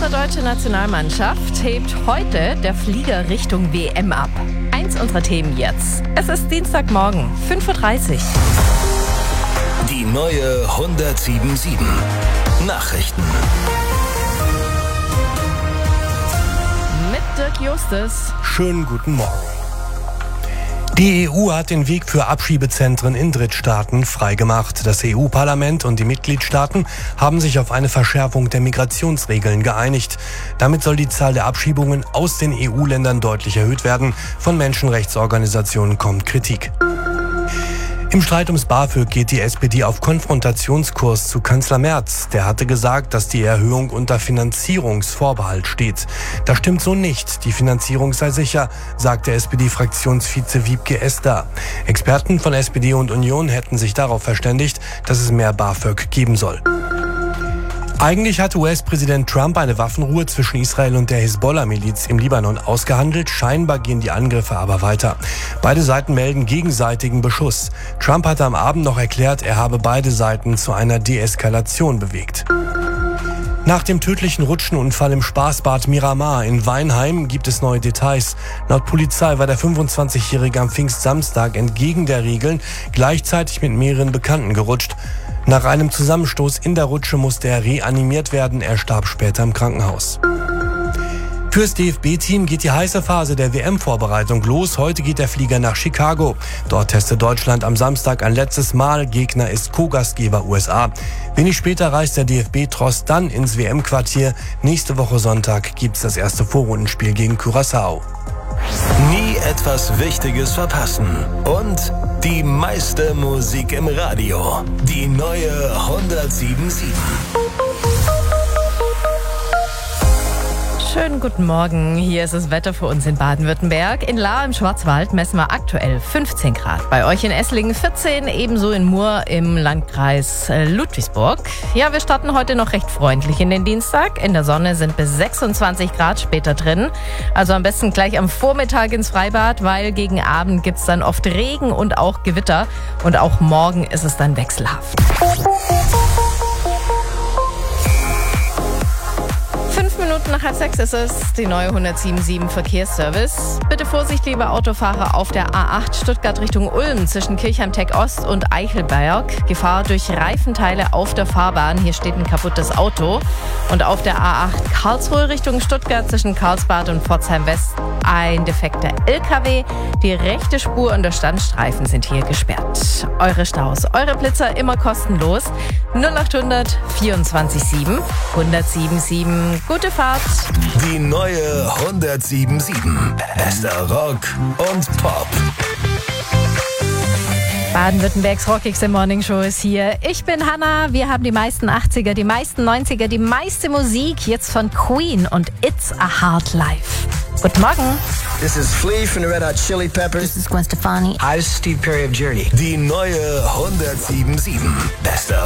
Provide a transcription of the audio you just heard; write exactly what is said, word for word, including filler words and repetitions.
Unsere deutsche Nationalmannschaft hebt heute der Flieger Richtung W M ab. Eins unserer Themen jetzt. Es ist Dienstagmorgen, fünf Uhr dreißig. Die neue hundertsieben sieben. Nachrichten. Mit Dirk Justus. Schönen guten Morgen. Die E U hat den Weg für Abschiebezentren in Drittstaaten freigemacht. Das E U-Parlament und die Mitgliedstaaten haben sich auf eine Verschärfung der Migrationsregeln geeinigt. Damit soll die Zahl der Abschiebungen aus den E U-Ländern deutlich erhöht werden. Von Menschenrechtsorganisationen kommt Kritik. Im Streit ums BAföG geht die S P D auf Konfrontationskurs zu Kanzler Merz. Der hatte gesagt, dass die Erhöhung unter Finanzierungsvorbehalt steht. Das stimmt so nicht. Die Finanzierung sei sicher, sagte S P D-Fraktionsvize Wiebke Esder. Experten von S P D und Union hätten sich darauf verständigt, dass es mehr BAföG geben soll. Eigentlich hatte U S-Präsident Trump eine Waffenruhe zwischen Israel und der Hisbollah-Miliz im Libanon ausgehandelt. Scheinbar gehen die Angriffe aber weiter. Beide Seiten melden gegenseitigen Beschuss. Trump hatte am Abend noch erklärt, er habe beide Seiten zu einer Deeskalation bewegt. Nach dem tödlichen Rutschenunfall im Spaßbad Miramar in Weinheim gibt es neue Details. Laut Polizei war der fünfundzwanzigjährige am Pfingstsamstag entgegen der Regeln gleichzeitig mit mehreren Bekannten gerutscht. Nach einem Zusammenstoß in der Rutsche musste er reanimiert werden. Er starb später im Krankenhaus. Fürs D F B-Team geht die heiße Phase der W M-Vorbereitung los. Heute geht der Flieger nach Chicago. Dort testet Deutschland am Samstag ein letztes Mal. Gegner ist Co-Gastgeber U S A. Wenig später reist der D F B-Tross dann ins W M-Quartier. Nächste Woche Sonntag gibt's das erste Vorrundenspiel gegen Curaçao. Nie etwas Wichtiges verpassen. Und die meiste Musik im Radio. Die neue hundertsieben sieben. Schönen guten Morgen. Hier ist das Wetter für uns in Baden-Württemberg. In Lahr im Schwarzwald messen wir aktuell fünfzehn Grad. Bei euch in Esslingen vierzehn, ebenso in Mur im Landkreis Ludwigsburg. Ja, wir starten heute noch recht freundlich in den Dienstag. In der Sonne sind bis sechsundzwanzig Grad später drin. Also am besten gleich am Vormittag ins Freibad, weil gegen Abend gibt's dann oft Regen und auch Gewitter. Und auch morgen ist es dann wechselhaft. Minuten nach halb sechs ist es, die neue hundertsieben Verkehrsservice. Bitte Vorsicht, liebe Autofahrer, auf der A acht Stuttgart Richtung Ulm zwischen Kirchheim-Tech Ost und Eichelberg. Gefahr durch Reifenteile auf der Fahrbahn. Hier steht ein kaputtes Auto. Und auf der A acht Karlsruhe Richtung Stuttgart zwischen Karlsbad und Pforzheim West ein defekter L K W. Die rechte Spur und der Standstreifen sind hier gesperrt. Eure Staus, eure Blitzer immer kostenlos. null achthundert vierundzwanzig sieben hundertsieben sieben. Gute Fahrt. Die neue hundertsieben sieben. Bester Rock und Pop. Baden-Württembergs rockigste Morningshow ist hier. Ich bin Hanna. Wir haben die meisten achtziger, die meisten neunziger, die meiste Musik jetzt von Queen und It's a Hard Life. Guten Morgen. This is Flea from the Red Hot Chili Peppers. This is Gwen Stefani. Hi, this is Steve Perry of Journey. Die neue hundertsieben sieben. Bester